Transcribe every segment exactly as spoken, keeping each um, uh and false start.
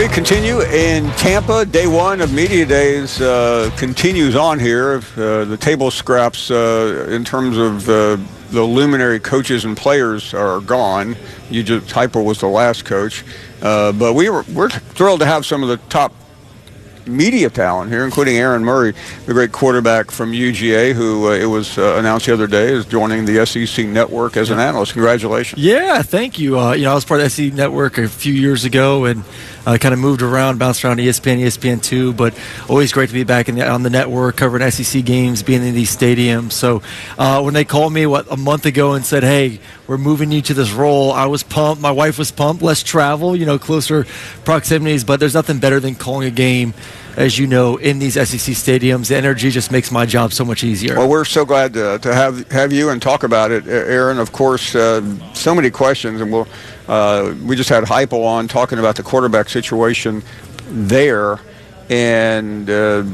We continue in Tampa. Day one of Media Days uh, continues on here. Uh, the table scraps uh, in terms of uh, the luminary coaches and players are gone. You just Heupel was the last coach. Uh, but we were, we're thrilled to have some of the top media talent here, including Aaron Murray, the great quarterback from U G A, who uh, it was uh, announced the other day is joining the S E C Network as an analyst. Congratulations. Yeah, thank you. Uh, you know, I was part of the S E C Network a few years ago, and I uh, kind of moved around, bounced around E S P N, E S P N two, but always great to be back in the, on the network, covering S E C games, being in these stadiums. So uh, when they called me, what, a month ago and said, hey, we're moving you to this role, I was pumped. My wife was pumped. Less travel, you know, closer proximities, but there's nothing better than calling a game, as you know, in these S E C stadiums. The energy just makes my job so much easier. Well, we're so glad to, to have have you and talk about it, Aaron. Of course, uh, so many questions, and we'll uh, we just had Heupel on talking about the quarterback situation there, and uh,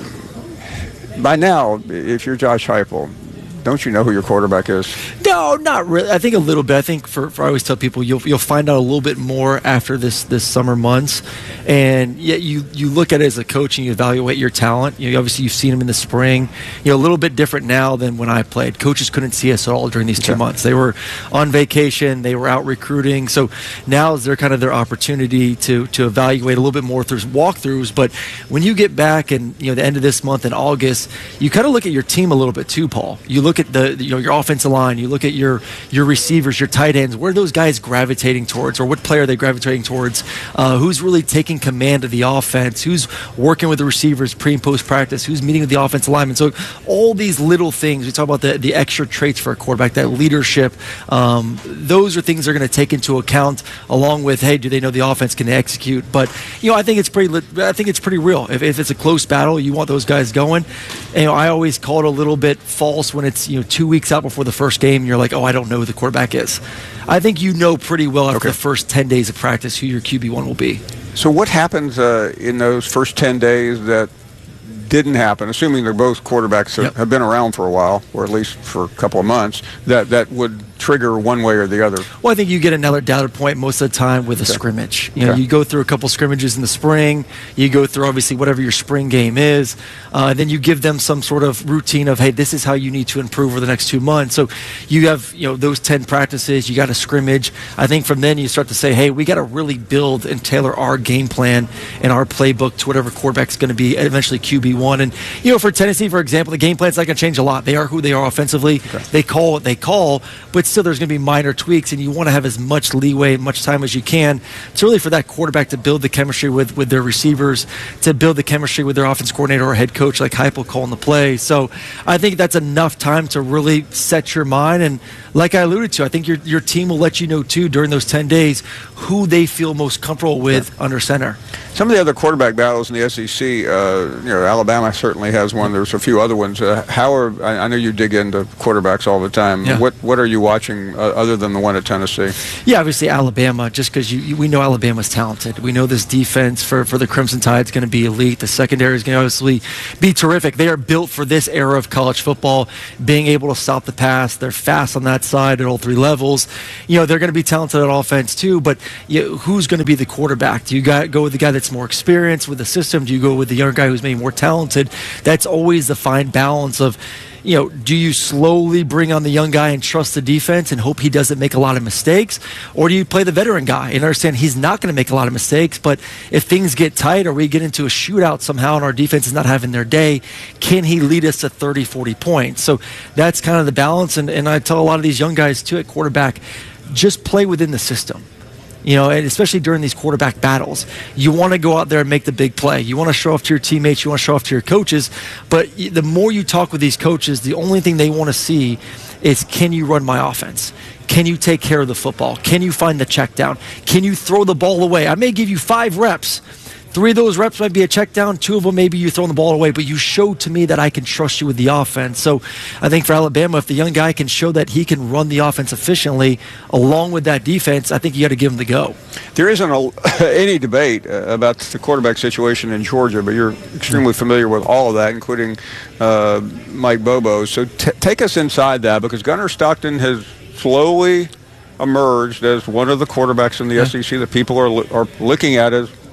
by now, if you're Josh Heupel, don't you know who your quarterback is? No, not really. I think a little bit. I think for, for I always tell people you'll you'll find out a little bit more after this, this summer months, and yet you, you look at it as a coach and you evaluate your talent. You know, obviously you've seen them in the spring. You know, a little bit different now than when I played. Coaches couldn't see us at all during these two okay. months. They were on vacation. They were out recruiting. So now is their kind of their opportunity to to evaluate a little bit more through walkthroughs. But when you get back and you know the end of this month in August, you kind of look at your team a little bit too, Paul. You look at the you know your offensive line. You look at your your receivers, your tight ends. Where are those guys gravitating towards, or what player are they gravitating towards? Uh, who's really taking command of the offense? Who's working with the receivers pre and post practice? Who's meeting with the offensive linemen? So all these little things. We talk about the the extra traits for a quarterback, that leadership. Um, those are things they're going to take into account, along with, hey, do they know the offense? Can they execute? But you know, I think it's pretty. I think it's pretty real. If, if it's a close battle, you want those guys going. And, you know, I always call it a little bit false when it's you know two weeks out before the first game, and you're like, oh, I don't know who the quarterback is. I think you know pretty well after okay. the first ten days of practice who your Q B one will be. So what happens uh, in those first ten days that didn't happen, assuming they're both quarterbacks that yep. have been around for a while, or at least for a couple of months, that, that would trigger one way or the other? Well, I think you get another data point most of the time with a okay. scrimmage. You know, okay. you go through a couple scrimmages in the spring. You go through, obviously, whatever your spring game is. Uh, then you give them some sort of routine of, hey, this is how you need to improve over the next two months. So you have, you know, those ten practices. You got a scrimmage. I think from then you start to say, hey, we got to really build and tailor our game plan and our playbook to whatever quarterback's going to be eventually Q B one. And, you know, for Tennessee, for example, the game plan's not going to change a lot. They are who they are offensively. Okay. They call what they call, but still there's going to be minor tweaks, and you want to have as much leeway and much time as you can. It's really for that quarterback to build the chemistry with, with their receivers, to build the chemistry with their offense coordinator or head coach like Heupel calling the play. So I think that's enough time to really set your mind. And like I alluded to, I think your your team will let you know, too, during those ten days who they feel most comfortable with yeah. under center. Some of the other quarterback battles in the S E C, uh, you know, Alabama certainly has one. There's a few other ones. Uh, how are, I, I know you dig into quarterbacks all the time. Yeah. What what are you watching uh, other than the one at Tennessee? Yeah, obviously Alabama, just because you, you, we know Alabama's talented. We know this defense for, for the Crimson Tide is going to be elite. The secondary is going to obviously be terrific. They are built for this era of college football, being able to stop the pass. They're fast on that side at all three levels. You know, they're going to be talented at offense too, but you know, who's going to be the quarterback? Do you got, go with the guy that's more experienced with the system? Do you go with the younger guy who's maybe more talented? That's always the fine balance of, you know, do you slowly bring on the young guy and trust the defense and hope he doesn't make a lot of mistakes? Or do you play the veteran guy and understand he's not going to make a lot of mistakes, but if things get tight or we get into a shootout somehow and our defense is not having their day, can he lead us to thirty, forty points? So that's kind of the balance. And, and I tell a lot of these young guys, too, at quarterback, just play within the system. You know, and especially during these quarterback battles, you want to go out there and make the big play. You want to show off to your teammates. You want to show off to your coaches. But the more you talk with these coaches, the only thing they want to see is, can you run my offense? Can you take care of the football? Can you find the check down? Can you throw the ball away? I may give you five reps. Three of those reps might be a check down. Two of them maybe you throwing the ball away, but you showed to me that I can trust you with the offense. So I think for Alabama, if the young guy can show that he can run the offense efficiently along with that defense, I think you got to give him the go. There isn't a, any debate uh, about the quarterback situation in Georgia, but you're extremely familiar with all of that, including uh, Mike Bobo. So t- take us inside that, because Gunnar Stockton has slowly emerged as one of the quarterbacks in the yeah. S E C that people are, are looking at as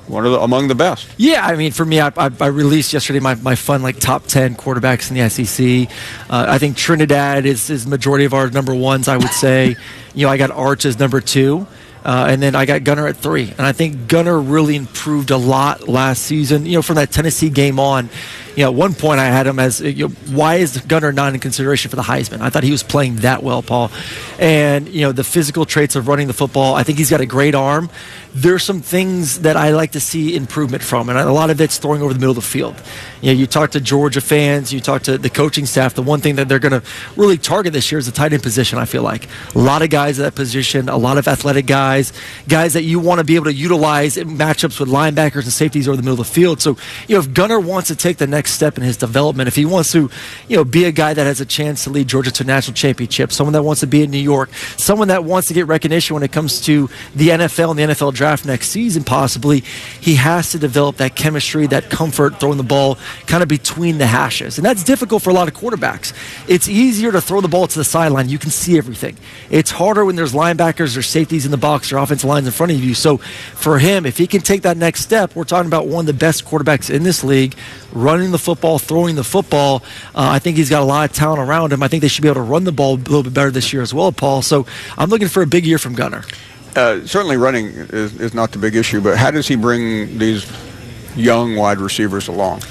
one of the, among the best. Yeah, I mean, for me, I, I, I released yesterday my, my fun like top ten quarterbacks in the S E C. Uh, I think Trinidad is is majority of our number ones. I would say, you know, I got Arch as number two. Uh, and then I got Gunnar at three. And I think Gunnar really improved a lot last season. You know, from that Tennessee game on, you know, at one point I had him as, you know, why is Gunnar not in consideration for the Heisman? I thought he was playing that well, Paul. And, you know, the physical traits of running the football, I think he's got a great arm. There's some things that I like to see improvement from, and a lot of it's throwing over the middle of the field. You know, you talk to Georgia fans, you talk to the coaching staff, the one thing that they're going to really target this year is the tight end position, I feel like. A lot of guys at that position, a lot of athletic guys, guys that you want to be able to utilize in matchups with linebackers and safeties over the middle of the field. So, you know, if Gunnar wants to take the next step in his development, if he wants to, you know, be a guy that has a chance to lead Georgia to a national championship, someone that wants to be in New York, someone that wants to get recognition when it comes to the N F L and the N F L draft next season possibly, he has to develop that chemistry, that comfort throwing the ball kind of between the hashes. And that's difficult for a lot of quarterbacks. It's easier to throw the ball to the sideline. You can see everything. It's harder when there's linebackers or safeties in the box or offensive lines in front of you. So for him, if he can take that next step, we're talking about one of the best quarterbacks in this league, running the football, throwing the football. Uh, I think he's got a lot of talent around him. I think they should be able to run the ball a little bit better this year as well, Paul. So I'm looking for a big year from Gunnar. Uh, certainly running is, is not the big issue, but how does he bring these young wide receivers along?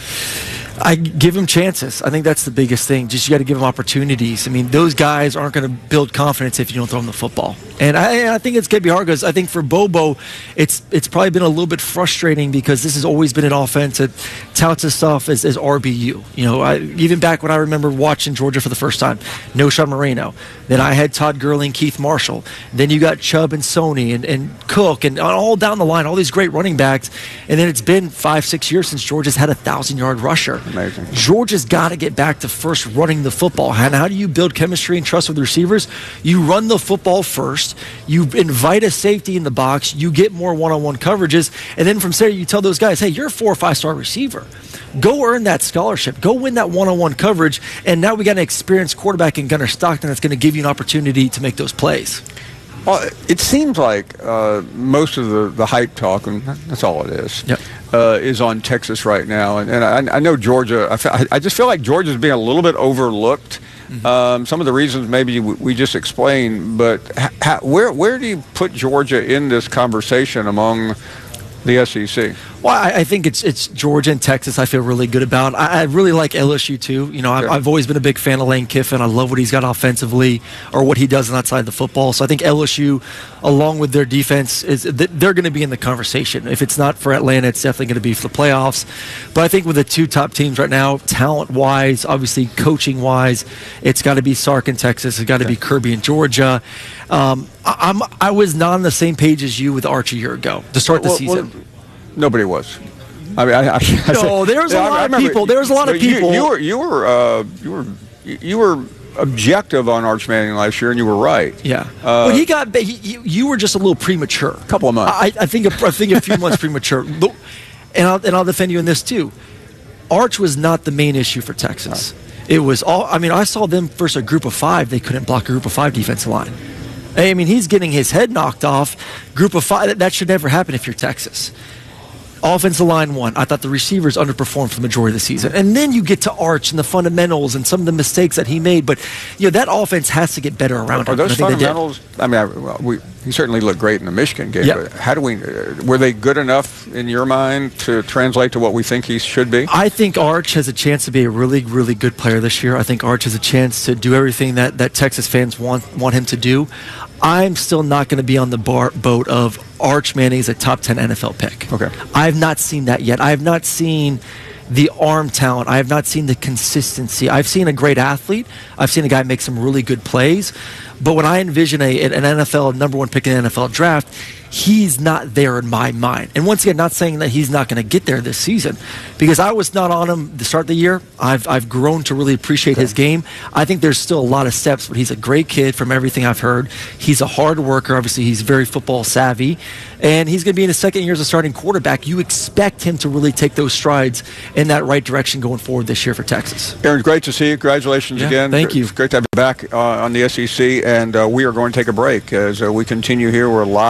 I give him chances. I think that's the biggest thing. Just you got to give him opportunities. I mean, those guys aren't going to build confidence if you don't throw them the football. And I, I think it's going to be hard because I think for Bobo, it's it's probably been a little bit frustrating because this has always been an offense that touts itself as, as R B U. You know, I, even back when I remember watching Georgia for the first time, no Sean Moreno. Then I had Todd Gurley and Keith Marshall. Then you got Chubb and Sony and, and Cook and all down the line, all these great running backs. And then it's been five, six years since Georgia's had a thousand-yard rusher. Amazing. Georgia's got to get back to first running the football. And how do you build chemistry and trust with the receivers? You run the football first. You invite a safety in the box. You get more one-on-one coverages. And then from there, you tell those guys, hey, you're a four or five-star receiver. Go earn that scholarship. Go win that one-on-one coverage. And now we got an experienced quarterback in Gunnar Stockton that's going to give you an opportunity to make those plays. Well, it seems like uh, most of the, the hype talk, and that's all it is, yep. uh, is on Texas right now. And, and I, I know Georgia, I, fe- I just feel like Georgia's being a little bit overlooked. Mm-hmm. Um, some of the reasons maybe we, we just explained, but ha- ha- where where do you put Georgia in this conversation among the S E C? Well, I, I think it's it's Georgia and Texas I feel really good about. I, I really like L S U too. You know, I've, sure. I've always been a big fan of Lane Kiffin. I love what he's got offensively or what he does on that side of the football. So I think L S U, along with their defense, is they're going to be in the conversation. If it's not for Atlanta, it's definitely going to be for the playoffs. But I think with the two top teams right now, talent-wise, obviously coaching-wise, it's got to be Sark in Texas. It's got to be Kirby in Georgia. Um, I, I'm I was not on the same page as you with Arch a year ago to start the well, season. Well, nobody was. I mean, I, I, I no, there was a yeah, lot I of remember, people. There was a lot of you, people. You were, you were, uh, you were, you were objective on Arch Manning last year, and you were right. Yeah, uh, but he got. He, he, you were just a little premature. A couple of months. I, I think. A, I think a few months premature. And I'll and I'll defend you in this too. Arch was not the main issue for Texas. Right. It was all. I mean, I saw them versus a group of five. They couldn't block a group of five defensive line. I mean, he's getting his head knocked off. Group of five. That, that should never happen if you're Texas. Offensive line won. I thought the receivers underperformed for the majority of the season. And then you get to Arch and the fundamentals and some of the mistakes that he made. But, you know, that offense has to get better around Are him. those fundamentals? I mean, I, well, we, he certainly looked great in the Michigan game. Yep. But how do we, uh, were they good enough in your mind to translate to what we think he should be? I think Arch has a chance to be a really, really good player this year. I think Arch has a chance to do everything that, that Texas fans want, want him to do. I'm still not going to be on the bar, boat of Arch Manning is a top ten N F L pick. Okay. I have not seen that yet. I have not seen the arm talent. I have not seen the consistency. I've seen a great athlete. I've seen a guy make some really good plays. But when I envision a, an N F L number one pick in the N F L draft, he's not there in my mind. And once again, not saying that he's not going to get there this season, because I was not on him to start the year. I've I've grown to really appreciate okay. his game. I think there's still a lot of steps, but he's a great kid from everything I've heard. He's a hard worker. Obviously, he's very football savvy, and he's going to be in his second year as a starting quarterback. You expect him to really take those strides in that right direction going forward this year for Texas. Aaron, great to see you. Congratulations yeah, again. Thank you. It's great to have you back uh, on the S E C, and uh, we are going to take a break as uh, we continue here. We're live in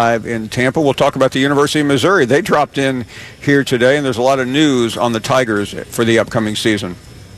from Tampa. We'll talk about the University of Missouri. They dropped in here today, and there's a lot of news on the Tigers for the upcoming season.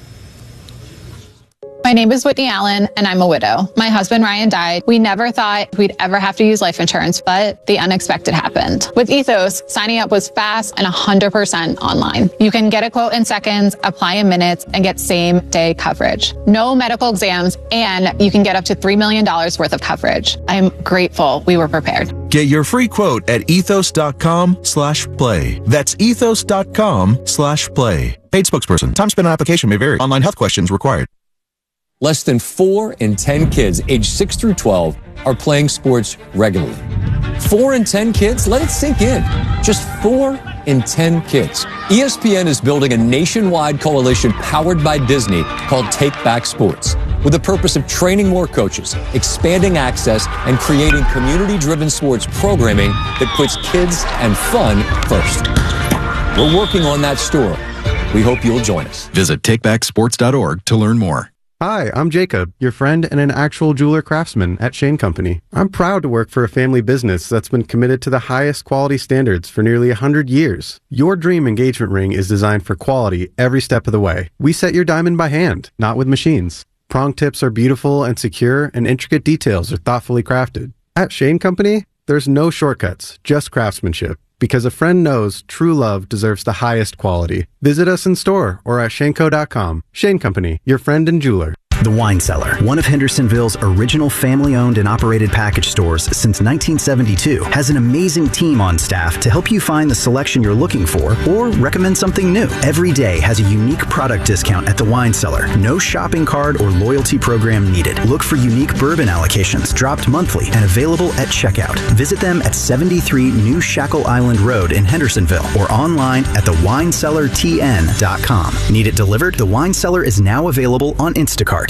My name is Whitney Allen, and I'm a widow. My husband, Ryan, died. We never thought we'd ever have to use life insurance, but the unexpected happened. With Ethos, signing up was fast and one hundred percent online. You can get a quote in seconds, apply in minutes, and get same-day coverage. No medical exams, and you can get up to three million dollars worth of coverage. I'm grateful we were prepared. Get your free quote at ethos.com slash play. That's ethos.com slash play. Paid spokesperson. Time spent on application may vary. Online health questions required. Less than four in ten kids aged six through twelve are playing sports regularly. Four in ten kids? Let it sink in. Just four in ten kids. E S P N is building a nationwide coalition powered by Disney called Take Back Sports, with the purpose of training more coaches, expanding access, and creating community-driven sports programming that puts kids and fun first. We're working on that story. We hope you'll join us. Visit take back sports dot org to learn more. Hi, I'm Jacob, your friend and an actual jeweler craftsman at Shane Company. I'm proud to work for a family business that's been committed to the highest quality standards for nearly one hundred years. Your dream engagement ring is designed for quality every step of the way. We set your diamond by hand, not with machines. Prong tips are beautiful and secure, and intricate details are thoughtfully crafted. At Shane Company, there's no shortcuts, just craftsmanship. Because a friend knows true love deserves the highest quality. Visit us in store or at shaneco dot com. Shane Company, your friend and jeweler. The Wine Cellar, one of Hendersonville's original family-owned and operated package stores since nineteen seventy-two, has an amazing team on staff to help you find the selection you're looking for or recommend something new. Every day has a unique product discount at The Wine Cellar. No shopping card or loyalty program needed. Look for unique bourbon allocations dropped monthly and available at checkout. Visit them at seventy-three New Shackle Island Road in Hendersonville or online at the wine cellar t n dot com. Need it delivered? The Wine Cellar is now available on Instacart.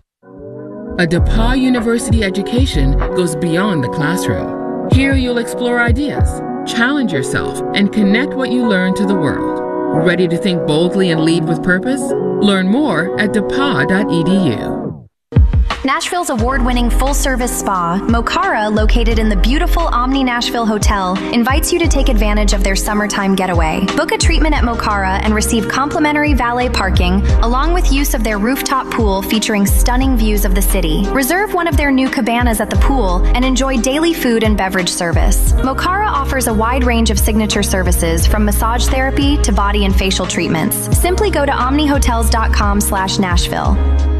A DePauw University education goes beyond the classroom. Here you'll explore ideas, challenge yourself, and connect what you learn to the world. Ready to think boldly and lead with purpose? Learn more at depaw dot e d u. Nashville's award-winning full-service spa, Mokara, located in the beautiful Omni Nashville Hotel, invites you to take advantage of their summertime getaway. Book a treatment at Mokara and receive complimentary valet parking, along with use of their rooftop pool featuring stunning views of the city. Reserve one of their new cabanas at the pool and enjoy daily food and beverage service. Mokara offers a wide range of signature services, from massage therapy to body and facial treatments. Simply go to omni hotels dot com slash Nashville.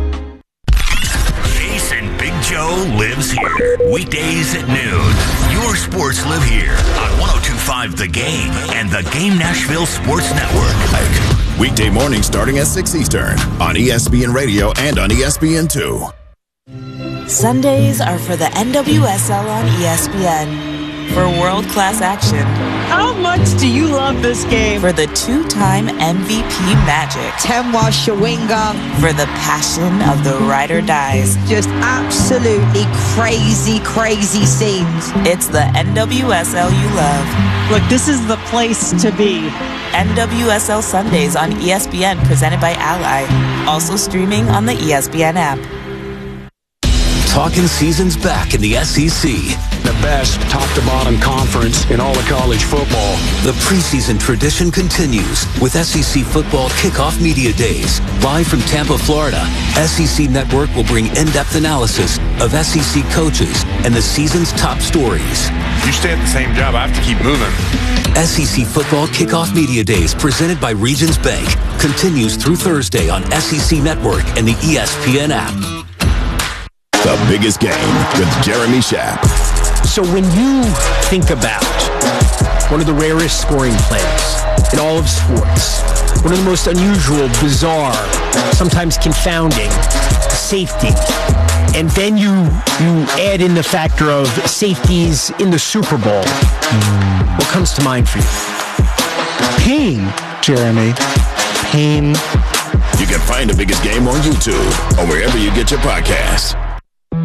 Big Joe lives here. Weekdays at noon. Your sports live here on one oh two point five The Game and the Game Nashville Sports Network. Weekday morning starting at six Eastern on E S P N Radio and on E S P N two. Sundays are for the N W S L on E S P N. For world-class action. How much do you love this game? For the two-time M V P magic. Temwa Shawinga. For the passion of the ride or dies. Just absolutely crazy, crazy scenes. It's the N W S L you love. Look, this is the place to be. N W S L Sundays on E S P N, presented by Ally. Also streaming on the E S P N app. Talking season's back in the S E C. The best top-to-bottom conference in all of college football. The preseason tradition continues with S E C Football Kickoff Media Days. Live from Tampa, Florida, S E C Network will bring in-depth analysis of S E C coaches and the season's top stories. You stay at the same job, I have to keep moving. S E C Football Kickoff Media Days, presented by Regions Bank, continues through Thursday on S E C Network and the E S P N app. The Biggest Game with Jeremy Schaap. So when you think about one of the rarest scoring plays in all of sports, one of the most unusual, bizarre, sometimes confounding, safety, and then you you add in the factor of safeties in the Super Bowl, what comes to mind for you? Pain, Jeremy. Pain. You can find The Biggest Game on YouTube or wherever you get your podcasts. And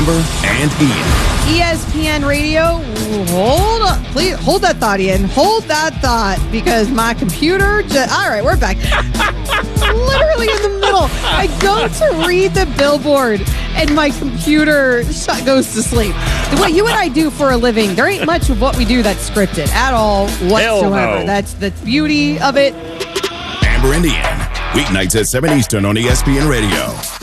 Amber and Ian. E S P N Radio, hold up. Please hold that thought, Ian. Hold that thought, because my computer just... All right, we're back. Literally in the middle. I go to read the billboard, and my computer sh- goes to sleep. What you and I do for a living, there ain't much of what we do that's scripted at all whatsoever. no. That's the beauty of it. Amber and Ian. Weeknights at seven Eastern on E S P N Radio.